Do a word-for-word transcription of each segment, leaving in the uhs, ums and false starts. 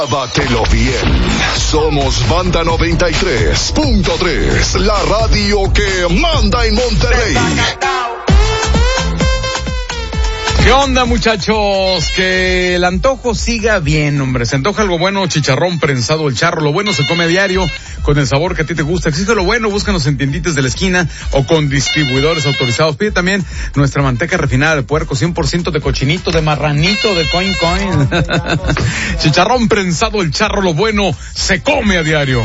Bátelo bien. Somos Banda noventa y tres punto tres, la radio que manda en Monterrey. ¿Qué onda, muchachos? Que el antojo siga bien, hombre. Se antoja algo bueno, chicharrón prensado, el charro. Lo bueno se come a diario, con el sabor que a ti te gusta. Exige lo bueno, búscanos en tienditas de la esquina o con distribuidores autorizados. Pide también nuestra manteca refinada de puerco, cien por ciento de cochinito, de marranito, de coin coin. Chicharrón prensado, el charro. Lo bueno se come a diario.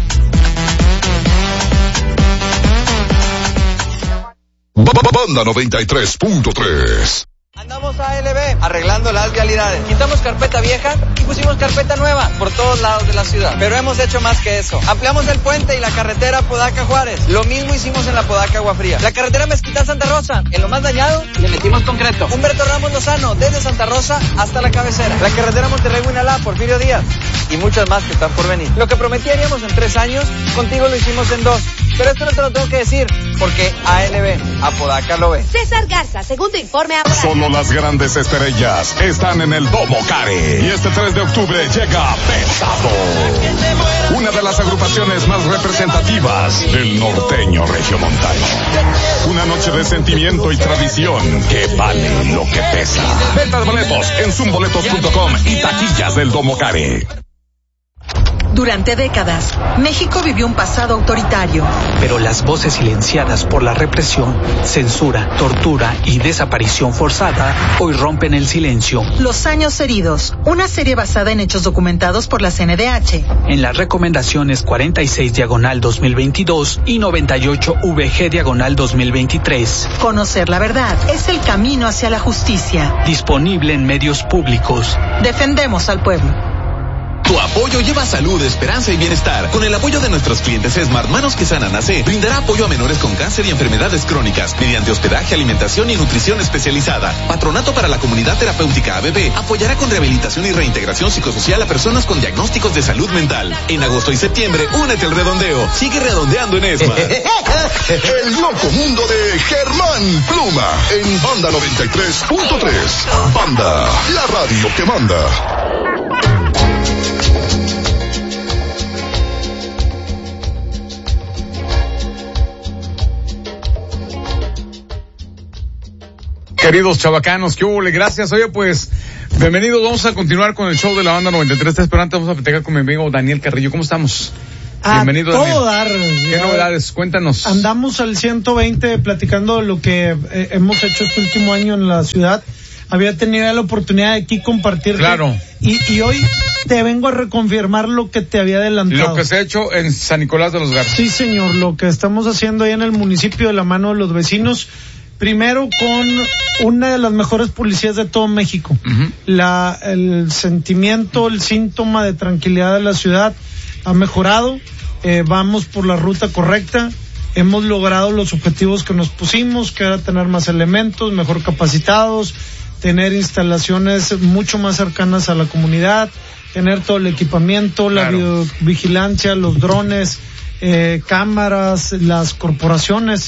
Banda noventa y tres punto tres. Andamos a L B arreglando las vialidades. Quitamos carpeta vieja y pusimos carpeta nueva por todos lados de la ciudad. Pero hemos hecho más que eso. Ampliamos el puente y la carretera Podaca Juárez. Lo mismo hicimos en la Podaca Agua Fría. La carretera Mezquital Santa Rosa. En lo más dañado le metimos concreto. Humberto Ramos Lozano, desde Santa Rosa hasta la cabecera. La carretera Monterrey Huinalá, Porfirio Díaz. Y muchas más que están por venir. Lo que prometíamos en tres años, contigo lo hicimos en dos. Pero esto no te lo tengo que decir, porque A L B, Apodaca lo ve. César Garza, segundo informe a Solo las grandes estrellas están en el Domo Care. Y este tres de octubre llega Pesado, una de las agrupaciones más representativas del norteño regiomontano. Una noche de sentimiento y tradición que vale lo que pesa. Venta de boletos en zoom boletos punto com y taquillas del Domo Care. Durante décadas, México vivió un pasado autoritario. Pero las voces silenciadas por la represión, censura, tortura y desaparición forzada hoy rompen el silencio. Los años heridos, una serie basada en hechos documentados por la C N D H. En las recomendaciones cuarenta y seis diagonal dos mil veintidós y noventa y ocho V G diagonal dos mil veintitrés. Conocer la verdad es el camino hacia la justicia. Disponible en medios públicos. Defendemos al pueblo. Tu apoyo lleva salud, esperanza y bienestar. Con el apoyo de nuestros clientes Smart, Manos que Sanan A C brindará apoyo a menores con cáncer y enfermedades crónicas mediante hospedaje, alimentación y nutrición especializada. Patronato para la Comunidad Terapéutica A B B apoyará con rehabilitación y reintegración psicosocial a personas con diagnósticos de salud mental. En agosto y septiembre, únete al redondeo. Sigue redondeando en Esmar. El loco mundo de Germán Pluma en Banda noventa y tres punto tres. Banda, la radio que manda. Queridos chavacanos, ¿qué hubo? Gracias. Oye, pues, bienvenidos. Vamos a continuar con el show de la Banda noventa y tres. Pero antes vamos a platicar con mi amigo Daniel Carrillo. ¿Cómo estamos? A Bienvenido, todo Daniel. dar. ¿Qué novedades? Cuéntanos. Andamos al ciento veinte platicando lo que eh, hemos hecho este último año en la ciudad. Había tenido la oportunidad de aquí compartir. Claro. Y, y hoy te vengo a reconfirmar lo que te había adelantado. Lo que se ha hecho en San Nicolás de los Garza. Sí, señor. Lo que estamos haciendo ahí en el municipio de la mano de los vecinos. Primero con una de las mejores policías de todo México. Uh-huh. La, el sentimiento, el síntoma de tranquilidad de la ciudad ha mejorado. Eh, vamos por la ruta correcta. Hemos logrado los objetivos que nos pusimos, que era tener más elementos, mejor capacitados, tener instalaciones mucho más cercanas a la comunidad, tener todo el equipamiento, claro, la videovigilancia, los drones, eh, cámaras, las corporaciones.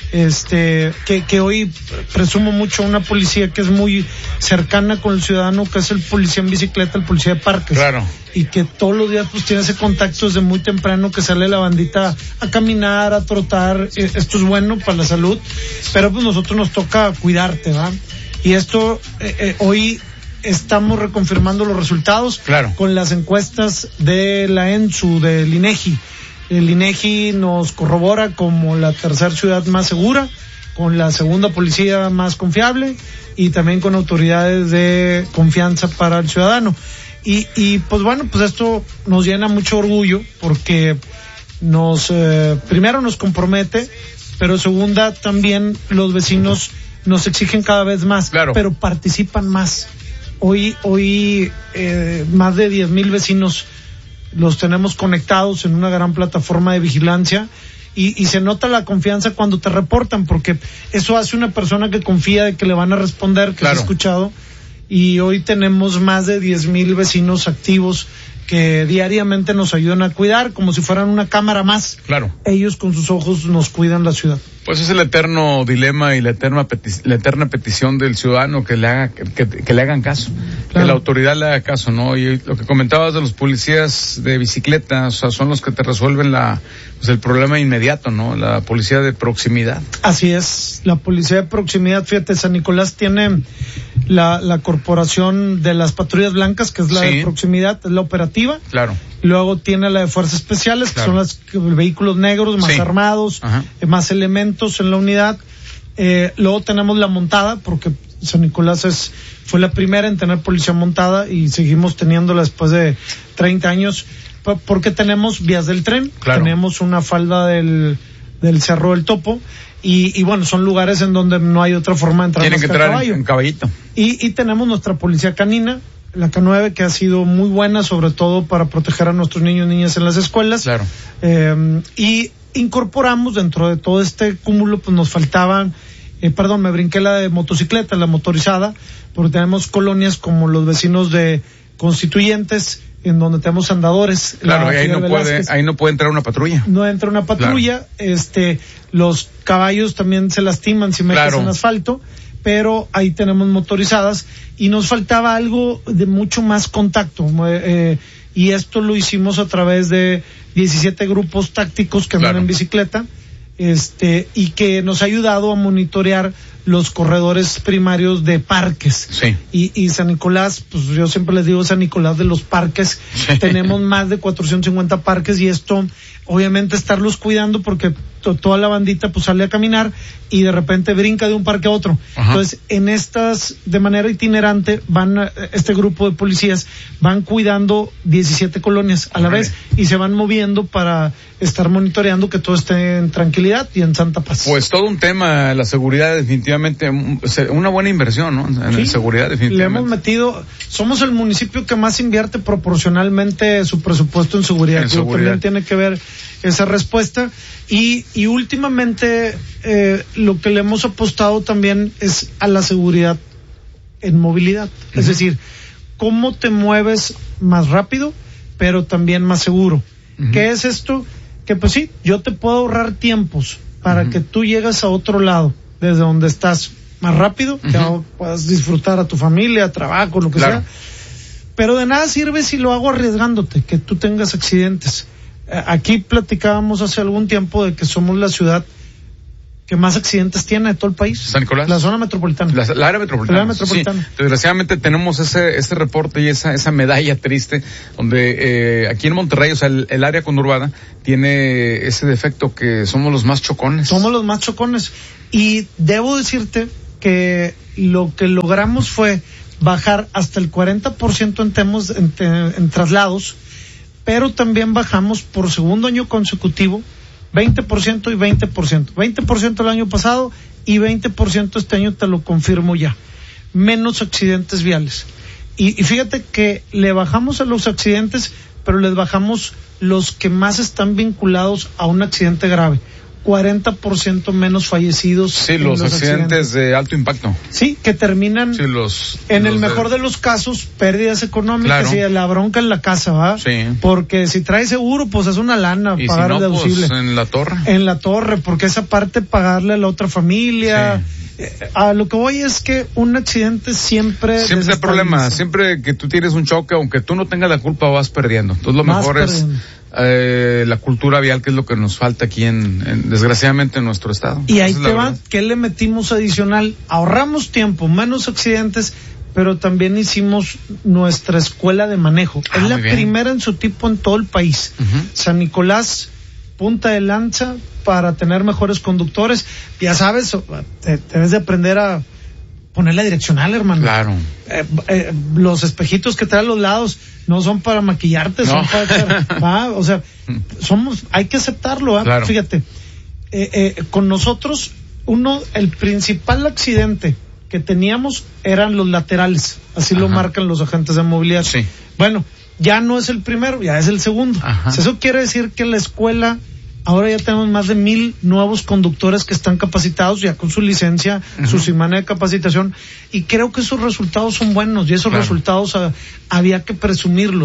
Este, que, que hoy presumo mucho una policía que es muy cercana con el ciudadano, que es el policía en bicicleta, el policía de parques. Claro. Y que todos los días pues tiene ese contacto desde muy temprano, que sale la bandita a caminar, a trotar. Esto es bueno para la salud, pero pues nosotros nos toca cuidarte, ¿va? Y esto, eh, eh, hoy estamos reconfirmando los resultados. Claro. Con las encuestas de la ENSU, del INEGI. El INEGI nos corrobora como la tercera ciudad más segura, con la segunda policía más confiable y también con autoridades de confianza para el ciudadano. Y, y pues bueno, pues esto nos llena mucho orgullo porque nos, eh, primero nos compromete, pero segunda también los vecinos nos exigen cada vez más, claro, pero participan más. Hoy, hoy, eh, más de diez mil vecinos los tenemos conectados en una gran plataforma de vigilancia y, y se nota la confianza cuando te reportan, porque eso hace una persona que confía de que le van a responder, que claro, se ha escuchado, y hoy tenemos más de diez mil vecinos activos que diariamente nos ayudan a cuidar, como si fueran una cámara más. Claro. Ellos con sus ojos nos cuidan la ciudad. Pues es el eterno dilema y la eterna peti- la eterna petición del ciudadano que le haga que, que, que le hagan caso, claro. Que la autoridad le haga caso, ¿no? Y lo que comentabas de los policías de bicicleta, o sea, son los que te resuelven la pues el problema inmediato, ¿no? La policía de proximidad. Así es, la policía de proximidad. Fíjate, San Nicolás tiene la la corporación de las patrullas blancas, que es la sí. de proximidad, es la operativa. Claro. Luego tiene la de fuerzas especiales, claro. que son los vehículos negros, más sí. armados, eh, más elementos en la unidad. Eh, luego tenemos la montada, porque San Nicolás es fue la primera en tener policía montada y seguimos teniéndola después de treinta años, porque tenemos vías del tren, claro. tenemos una falda del, del Cerro del Topo, y, y bueno, son lugares en donde no hay otra forma de entrar. Tienen que entrar caballo. en caballito. Y, y tenemos nuestra policía canina, la K nueve, que ha sido muy buena, sobre todo para proteger a nuestros niños y niñas en las escuelas. Claro. Eh, y incorporamos dentro de todo este cúmulo, pues nos faltaban, eh, perdón, me brinqué la de motocicleta, la motorizada, porque tenemos colonias como los vecinos de Constituyentes, en donde tenemos andadores. Claro, y ahí no puede, ahí no puede entrar una patrulla. No entra una patrulla, claro. este, los caballos también se lastiman si metes claro. en asfalto, pero ahí tenemos motorizadas, y nos faltaba algo de mucho más contacto, eh, y esto lo hicimos a través de diecisiete grupos tácticos que andan claro. en bicicleta, este, y que nos ha ayudado a monitorear los corredores primarios de parques. Sí. Y, y San Nicolás, pues yo siempre les digo San Nicolás de los parques, sí. tenemos más de cuatrocientos cincuenta parques, y esto, obviamente, estarlos cuidando, porque to, toda la bandita pues sale a caminar y de repente brinca de un parque a otro. Ajá. Entonces, en estas, de manera itinerante, van, este grupo de policías van cuidando diecisiete colonias a la Ajá. vez, y se van moviendo para estar monitoreando que todo esté en tranquilidad y en santa paz. Pues todo un tema, la seguridad, definitivamente, una buena inversión, ¿no? En sí, seguridad, definitivamente. Le hemos metido, somos el municipio que más invierte proporcionalmente su presupuesto en seguridad. En seguridad. También tiene que ver esa respuesta. Y, y últimamente, eh, lo que le hemos apostado también es a la seguridad en movilidad. Uh-huh. Es decir, cómo te mueves más rápido, pero también más seguro. Uh-huh. ¿Qué es esto? Que pues sí, yo te puedo ahorrar tiempos para uh-huh. que tú llegues a otro lado, desde donde estás más rápido, uh-huh. que puedas disfrutar a tu familia, trabajo, lo que claro. sea. Pero de nada sirve si lo hago arriesgándote, que tú tengas accidentes. Aquí platicábamos hace algún tiempo de que somos la ciudad que más accidentes tiene de todo el país. San Nicolás. La zona metropolitana. La, la área metropolitana. La área metropolitana. Sí, desgraciadamente tenemos ese este reporte y esa esa medalla triste, donde eh, aquí en Monterrey, o sea, el, el área conurbada tiene ese defecto, que somos los más chocones. Somos los más chocones. Y debo decirte que lo que logramos fue bajar hasta el cuarenta por ciento en temas, en, en traslados, pero también bajamos por segundo año consecutivo veinte por ciento y veinte por ciento. veinte por ciento el año pasado y veinte por ciento este año, te lo confirmo ya. Menos accidentes viales. Y, y fíjate que le bajamos a los accidentes, pero les bajamos los que más están vinculados a un accidente grave. cuarenta por ciento menos fallecidos. Sí, los, los accidentes, accidentes de alto impacto. Sí, que terminan, sí, los, en los el mejor de... de los casos, pérdidas económicas, claro. y la bronca en la casa, ¿va? Sí. Porque si traes seguro, pues es una lana y pagar si no, el deducible. Pues en la torre. En la torre, porque esa parte pagarle a la otra familia. Sí. Eh, a lo que voy es que un accidente siempre... Siempre hay problemas, siempre que tú tienes un choque, aunque tú no tengas la culpa, vas perdiendo. Entonces lo vas mejor perdiendo. es... Eh, la cultura vial, que es lo que nos falta aquí en, en desgraciadamente en nuestro estado. Y ahí te va, ¿qué le metimos adicional? Ahorramos tiempo, menos accidentes, pero también hicimos nuestra escuela de manejo. Ah, es la primera en su tipo en todo el país. Uh-huh. San Nicolás, punta de lanza para tener mejores conductores. Ya sabes, te, te debes de aprender a poner la direccional, hermano. Claro. Eh, eh, los espejitos que traen a los lados no son para maquillarte, no. son para hacer, ah, o sea, somos, hay que aceptarlo, ¿ah? Claro. Fíjate, eh, eh, con nosotros, uno, el principal accidente que teníamos eran los laterales, así Ajá. lo marcan los agentes de movilidad. Sí. Bueno, ya no es el primero, ya es el segundo. O sea, eso quiere decir que la escuela, ahora ya tenemos más de mil nuevos conductores que están capacitados, ya con su licencia, uh-huh. su semana de capacitación, y creo que esos resultados son buenos, y esos claro. resultados a, había que presumirlos,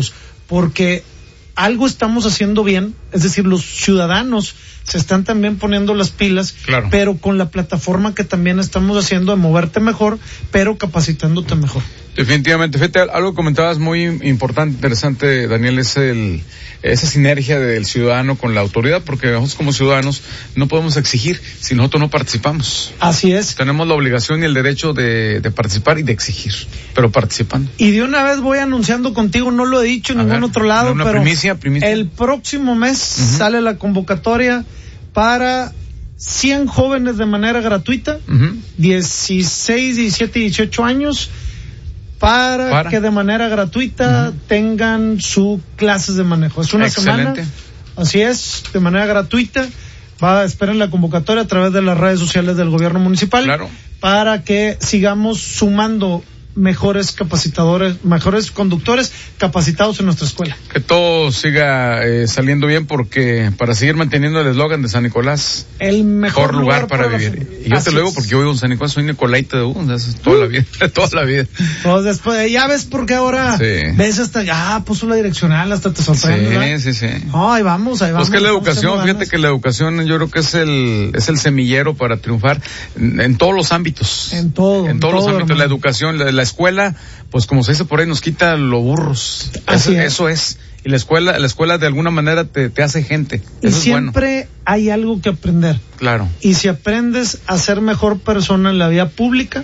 porque algo estamos haciendo bien, es decir, los ciudadanos se están también poniendo las pilas, claro, pero con la plataforma que también estamos haciendo de moverte mejor, pero capacitándote mejor. Definitivamente, fíjate, algo que comentabas muy importante, interesante, Daniel, es el esa sinergia del ciudadano con la autoridad, porque nosotros como ciudadanos no podemos exigir si nosotros no participamos. Así es. Tenemos la obligación y el derecho de, de participar y de exigir, pero participando. Y de una vez voy anunciando contigo, no lo he dicho en A ningún ver, otro lado, una pero primicia, primicia. el próximo mes Uh-huh. sale la convocatoria para cien jóvenes de manera gratuita, Uh-huh. dieciséis, diecisiete, dieciocho años, para, Para. que de manera gratuita Uh-huh. tengan sus clases de manejo. Es una Excelente. semana, así es, de manera gratuita. Va a esperar la convocatoria a través de las redes sociales del gobierno municipal, Claro, para que sigamos sumando mejores capacitadores, mejores conductores capacitados en nuestra escuela. que todo siga eh, saliendo bien, porque para seguir manteniendo el eslogan de San Nicolás, El mejor, mejor lugar, para, la vivir. familia. Y yo Así te lo digo es. porque yo vivo en San Nicolás, soy Nicolaita de U, desde toda la vida, toda la vida. Pues después, ya ves porque ahora Sí. ves hasta, ah, puso la direccional, hasta te sorprende, ¿verdad? Sí, sí, sí. No, ahí vamos, ahí vamos. Pues que la estamos educación, echando fíjate ganas. que la educación yo creo que es el es el semillero para triunfar en, en todos los ámbitos. En todo, En en todos los todo, ámbitos, hermano. la educación, la, la escuela, pues como se dice por ahí, nos quita los burros. Así eso, es. eso es. Y la escuela, la escuela de alguna manera te, te hace gente. Y Eso es bueno. siempre hay algo que aprender. Claro. Y si aprendes a ser mejor persona en la vida pública,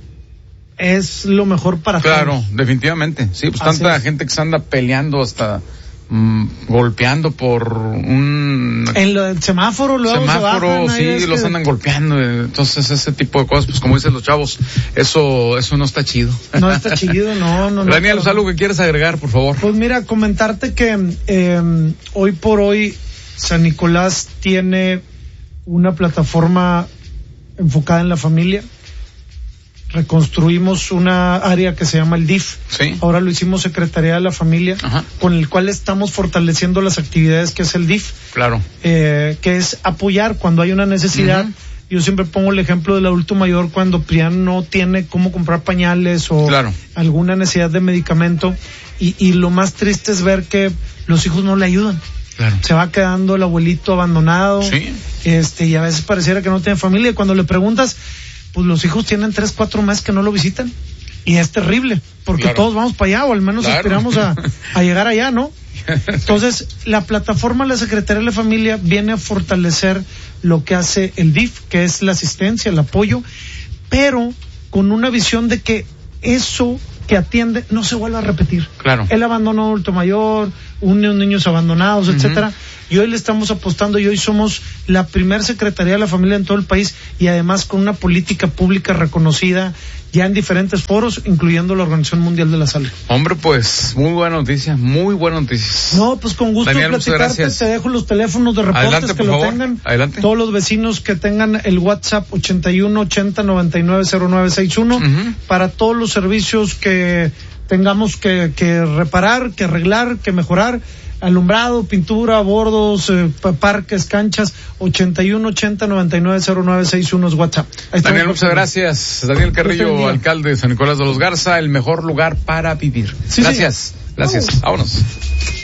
es lo mejor para Claro, todos. definitivamente. Sí, pues Así tanta es. gente que se anda peleando hasta mm, golpeando por un En lo del semáforo, luego se semáforo, bajan, ahí sí, ves los que- andan golpeando. eh, Entonces ese tipo de cosas, pues como dicen los chavos, eso eso no está chido. No está chido, no, no, no. Daniel, pero- ¿algo que quieres agregar, por favor? Pues mira, comentarte que eh, hoy por hoy San Nicolás tiene una plataforma enfocada en la familia. Reconstruimos una área que se llama el D I F. Sí. Ahora lo hicimos Secretaría de la Familia, Ajá. con el cual estamos fortaleciendo las actividades que es el D I F, Claro. eh, que es apoyar cuando hay una necesidad. Ujú. Yo siempre pongo el ejemplo del adulto mayor cuando ya no tiene cómo comprar pañales o Claro. alguna necesidad de medicamento, y, y lo más triste es ver que los hijos no le ayudan. Claro. Se va quedando el abuelito abandonado, Sí. este, y a veces pareciera que no tiene familia, y cuando le preguntas, pues los hijos tienen tres, cuatro meses que no lo visitan, y es terrible, porque Claro. todos vamos para allá, o al menos Claro. aspiramos a, a llegar allá, ¿no? Entonces, la plataforma de la Secretaría de la Familia viene a fortalecer lo que hace el D I F, que es la asistencia, el apoyo, pero con una visión de que eso que atiende no se vuelva a repetir. Claro. El abandono adulto mayor, un, un niños abandonados, Ujú. etcétera. Y hoy le estamos apostando, y hoy somos la primer Secretaría de la Familia en todo el país, y además con una política pública reconocida ya en diferentes foros, incluyendo la Organización Mundial de la Salud. Hombre, pues muy buena noticia, muy buena noticia. No, pues con gusto Daniel, muchas platicarte, gracias. te dejo los teléfonos de reportes Adelante, que por lo favor. tengan. Adelante. Todos los vecinos que tengan el WhatsApp ochenta y uno ochenta noventa y nueve cero nueve sesenta y uno, Ujú. para todos los servicios que tengamos que, que reparar, que arreglar, que mejorar. Alumbrado, pintura, bordos, eh, pa- parques, canchas, ochenta y uno ochenta noventa y nueve cero nueve sesenta y uno es WhatsApp. Ahí estamos. Daniel, muchas gracias. Daniel Carrillo, Buen día. alcalde de San Nicolás de los Garza, el mejor lugar para vivir. Sí, gracias, señor. gracias. Vamos. Vámonos.